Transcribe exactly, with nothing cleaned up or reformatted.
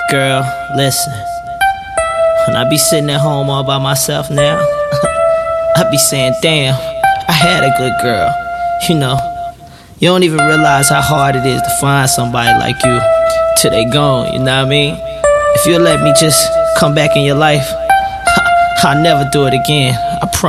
Girl, listen. When I be sitting at home all by myself now, I be saying, damn, I had a good girl. You know, you don't even realize how hard it is to find somebody like you till they gone, you know what I mean? If you'll let me just come back in your life, I'll never do it again, I promise.